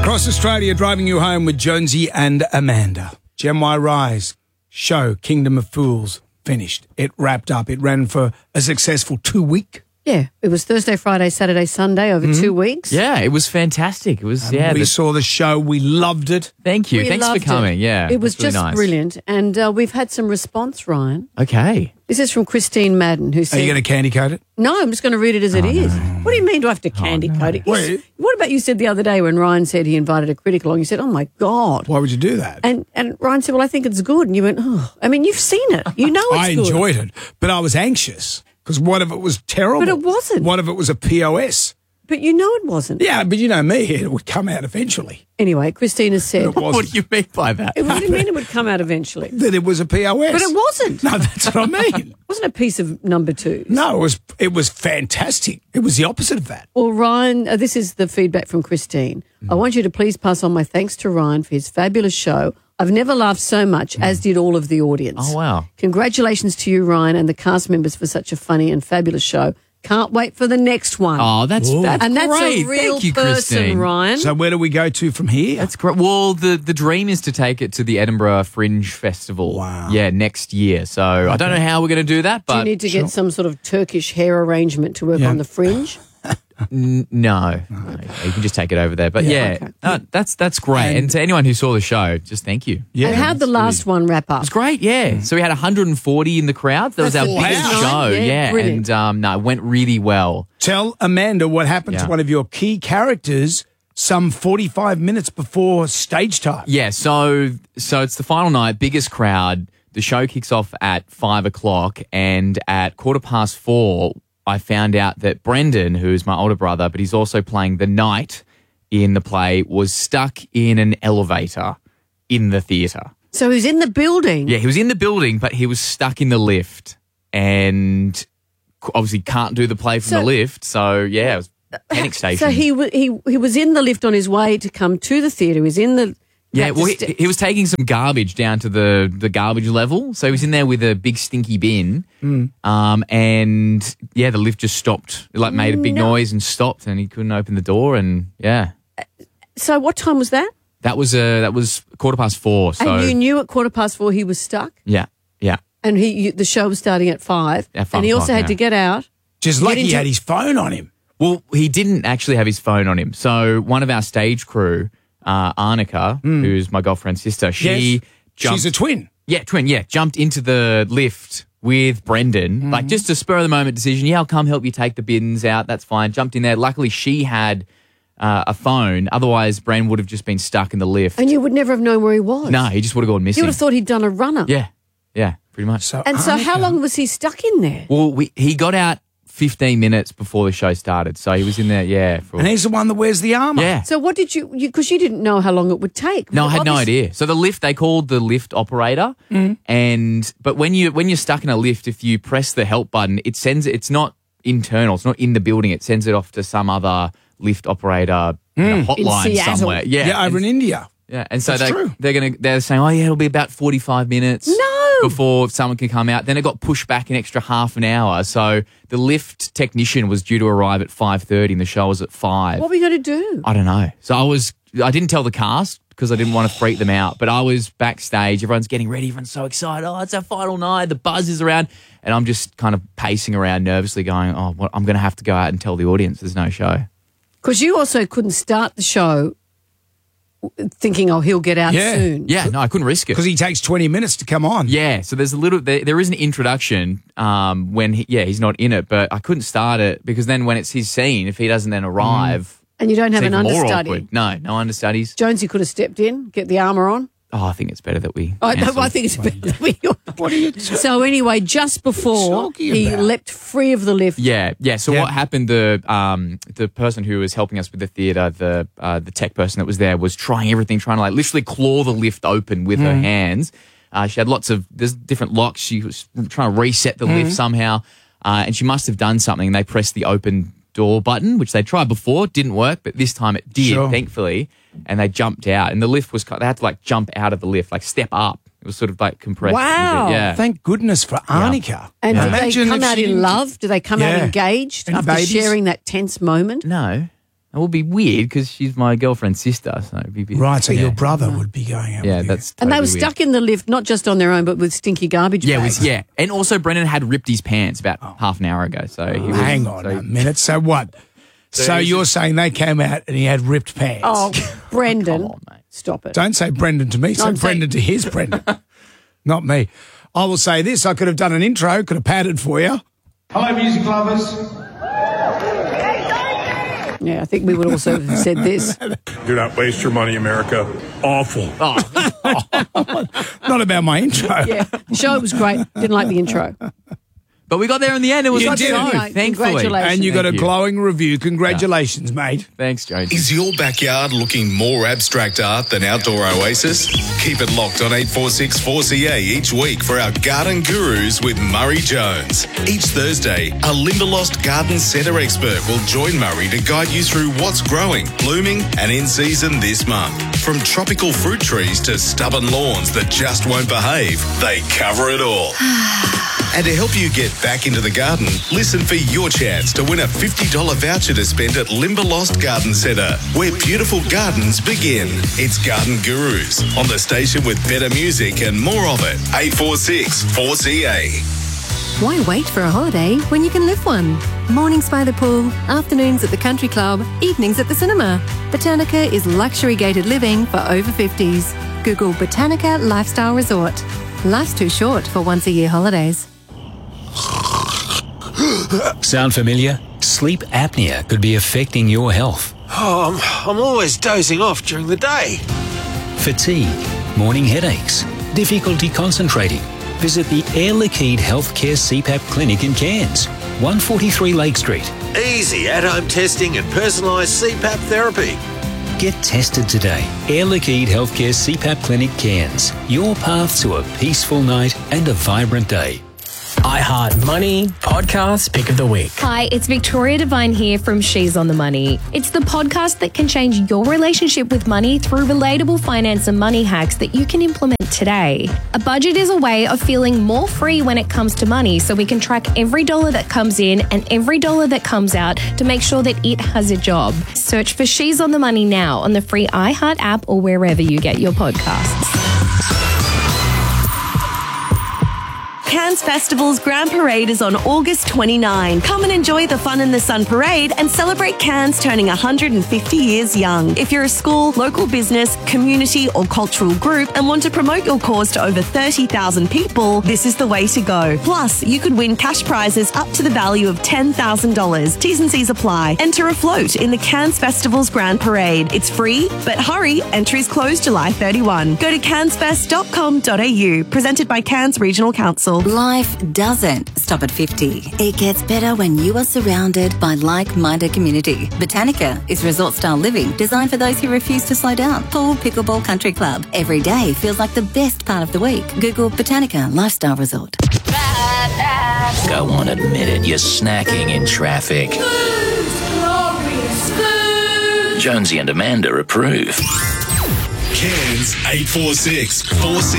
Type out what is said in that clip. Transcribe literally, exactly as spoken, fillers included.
Across Australia, driving you home with Jonesy and Amanda. Gen Y Rise show, Kingdom of Fools, finished. It wrapped up. It ran for a successful two week. Yeah, it was Thursday, Friday, Saturday, Sunday over mm-hmm. two weeks. Yeah, it was fantastic. It was, and yeah. We the, saw the show. We loved it. Thank you. We Thanks for coming. It. Yeah. It was really just nice. brilliant. And uh, we've had some response, Ryan. Okay. This is from Christine Madden, who said... Are you going to candy coat it? No, I'm just going to read it as it oh, is. No. What do you mean do I have to candy oh, no. coat it? Wait. What about you said the other day when Ryan said he invited a critic along, you said, oh, my God. Why would you do that? And and Ryan said, well, I think it's good. And you went, oh, I mean, you've seen it. You know it's I good. enjoyed it, but I was anxious because what if it was terrible? But it wasn't. What if it was a P O S? But you know it wasn't. Yeah, but you know me, it would come out eventually. Anyway, Christina said... It wasn't. What do you mean by that? It, what do you mean it would come out eventually? That it was a P O S. But it wasn't. No, that's what I mean. It wasn't a piece of number two. No, it was it was fantastic. It was the opposite of that. Well, Ryan, uh, this is the feedback from Christine. Mm. I want you to please pass on my thanks to Ryan for his fabulous show. I've never laughed so much, mm. as did all of the audience. Oh, wow. Congratulations to you, Ryan, and the cast members for such a funny and fabulous show. Can't wait for the next one. Oh, that's, that's and that's great. a real Thank you, person, Christine. Ryan. So where do we go to from here? That's great. Well, the, the dream is to take it to the Edinburgh Fringe Festival. Wow. Yeah, next year. So okay. I don't know how we're going to do that, but... Do you need to Sure. get some sort of Turkish hair arrangement to work Yeah. on the fringe? N- no. no. You can just take it over there. But Yeah, yeah, okay. uh, that's that's great. And, And- to anyone who saw the show, just thank you. Yeah, and how'd the that's last one wrap up? It was great, yeah. So we had one hundred forty in the crowd. That was That's our a biggest big show, night. Yeah, yeah. brilliant. And um, no, it went really well. Tell Amanda what happened Yeah. to one of your key characters some forty-five minutes before stage time. Yeah, so so it's the final night, biggest crowd. The show kicks off at five o'clock, and at quarter past four, I found out that Brendan, who's my older brother, but he's also playing the knight in the play, was stuck in an elevator in the theatre. So he's in the building. Yeah, he was in the building, but he was stuck in the lift, and obviously can't do the play from So- the lift. So yeah, it was panic station. So he, w- he he was in the lift on his way to come to the theatre. He was in the... Yeah, had to well, he, st- he was taking some garbage down to the, the garbage level. So he was in there with a big stinky bin. Mm. Um, and, yeah, the lift just stopped. It, like, made a big No. noise and stopped, and he couldn't open the door. And, yeah, So what time was that? that was uh, that was quarter past four. So, And you knew at quarter past four he was stuck? yeah, yeah. And he you, the show was starting at five. At five and he also o'clock, had yeah. to get out. Just like Get he into- had his phone on him. Well, he didn't actually have his phone on him. So one of our stage crew, uh, Arnica, who's my girlfriend's sister, she Yes. jumped. She's a twin. Yeah, twin, yeah. Jumped into the lift with Brendan, like just a spur of the moment decision. Yeah, I'll come help you take the bins out. That's fine. Jumped in there. Luckily, she had uh, a phone. Otherwise, Bren would have just been stuck in the lift. And you would never have known where he was. No, he just would have gone You missing. would have thought he'd done a runner. Yeah, yeah, pretty much. So And so how Annika- long was he stuck in there? Well, we, he got out fifteen minutes before the show started. So he was in there, yeah. For, And he's the one that wears the armour. yeah. So what did you... Because you, you didn't know how long it would take. No, I had no Obviously- idea. So the lift, they called the lift operator, Mm. and but when you when you're stuck in a lift, if you press the help button, it sends it's not internal, it's not in the building. It sends it off to some other lift operator you know, hotline In Seattle. somewhere. Yeah, Yeah, over and, in India. yeah, and so That's they true. they're gonna they're saying, oh yeah, it'll be about forty five minutes. No. Before someone can come out. Then it got pushed back an extra half an hour. So the lift technician was due to arrive at five thirty, and the show was at five. What were you going to do? I don't know. So I was, I didn't tell the cast because I didn't want to freak them out, but I was backstage. Everyone's getting ready. Everyone's so excited. Oh, it's our final night. The buzz is around. And I'm just kind of pacing around nervously going, oh, well, I'm going to have to go out and tell the audience there's no show. Because you also couldn't start the show thinking, oh, he'll get out Yeah. soon. Yeah, no, I couldn't risk it. Because he takes twenty minutes to come on. Yeah, so there's a little, there, there is an introduction um, when, he, yeah, he's not in it, but I couldn't start it because then when it's his scene, if he doesn't then arrive, And you don't have it's an even more understudy. awkward. No, no understudies. Jonesy could have stepped in, get the armour on. Oh, I think it's better that we. I, no, cancel. I think it's better that we... What are you So anyway, just before talking he about? leapt free of the lift. Yeah, yeah. So Yeah. what happened? The um the person who was helping us with the theatre, the uh, the tech person that was there, was trying everything, trying to like literally claw the lift open with her hands. Uh, she had lots of there's different locks. She was trying to reset the lift somehow, uh, and she must have done something. They pressed the open door button, which they tried before, didn't work, but this time it did, Sure. thankfully. And they jumped out, and the lift was they had to like jump out of the lift, like step up. It was sort of like compressed. a little Wow. bit, yeah. Thank goodness for Arnica. And Now do they imagine come if out she in didn't- love? Do they come out Yeah. engaged Any after babies? sharing that tense moment? No. It would be weird because she's my girlfriend's sister. So it'd be a bit, Right, so yeah. your brother would be going out Yeah, with you. that's And they were totally stuck in the lift, not just on their own, but with stinky garbage Yeah, it bags. was, yeah. And also, Brendan had ripped his pants about half an hour ago. So he was, Hang on so- a minute. So what? So, he's you're saying they came out and he had ripped pants? Oh, Brendan, Come on, mate. stop it. Don't say Brendan to me. Say I'm saying- Brendan to his Brendan. Not me. I will say this. I could have done an intro, could have padded for you. Hello, music lovers. Yeah, I think we would also have said this. Do not waste your money, America. Awful. Not about my intro. Yeah, the show was great. Didn't like the intro. But we got there in the end. It was You a did. show, Yeah, thankfully. congratulations. And you got Thank a you. glowing review. Congratulations, mate. Thanks, Jones. Is your backyard looking more abstract art than Outdoor Oasis? Keep it locked on eight four six four C A each week for our Garden Gurus with Murray Jones. Each Thursday, a Limberlost Garden Centre expert will join Murray to guide you through what's growing, blooming and in season this month. From tropical fruit trees to stubborn lawns that just won't behave, they cover it all. And to help you get back into the garden, listen for your chance to win a fifty dollars voucher to spend at Limberlost Garden Centre, where beautiful gardens begin. It's Garden Gurus on the station with better music and more of it. eight four six four C A. Why wait for a holiday when you can live one? Mornings by the pool, afternoons at the country club, evenings at the cinema. Botanica is luxury gated living for over fifties. Google Botanica Lifestyle Resort. Life's too short for once a year holidays. Sound familiar? Sleep apnea could be affecting your health. Oh, I'm, I'm always dozing off during the day. Fatigue, morning headaches, difficulty concentrating. Visit the Air Liquide Healthcare C PAP Clinic in Cairns, one forty-three Lake Street. Easy at-home testing and personalised C PAP therapy. Get tested today. Air Liquide Healthcare C PAP Clinic Cairns. Your path to a peaceful night and a vibrant day. iHeart Money Podcast Pick of the Week. Hi, it's Victoria Devine here from She's on the Money. It's the podcast that can change your relationship with money through relatable finance and money hacks that you can implement today. A budget is a way of feeling more free when it comes to money, so we can track every dollar that comes in and every dollar that comes out to make sure that it has a job. Search for She's on the Money now on the free iHeart app or wherever you get your podcasts. Cairns Festival's Grand Parade is on August twenty-ninth. Come and enjoy the Fun in the Sun Parade and celebrate Cairns turning one hundred fifty years young. If you're a school, local business, community or cultural group and want to promote your cause to over thirty thousand people, this is the way to go. Plus, you could win cash prizes up to the value of ten thousand dollars. T's and C's apply. Enter a float in the Cairns Festival's Grand Parade. It's free, but hurry, entries close July thirty-first. Go to cairns fest dot com dot a u. Presented by Cairns Regional Council. Life doesn't stop at fifty. It gets better when you are surrounded by like-minded community. Botanica is resort-style living designed for those who refuse to slow down. Pool, pickleball, country club. Every day feels like the best part of the week. Google Botanica Lifestyle Resort. Go on, admit it, you're snacking in traffic. Jonesy and Amanda approve. Cairns eight four six four C